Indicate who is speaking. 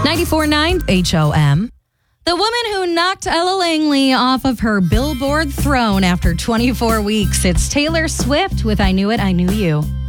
Speaker 1: 94.9 HOM. The woman who knocked Ella Langley off of her Billboard throne after 24 weeks. It's Taylor Swift with I Knew It, I Knew You.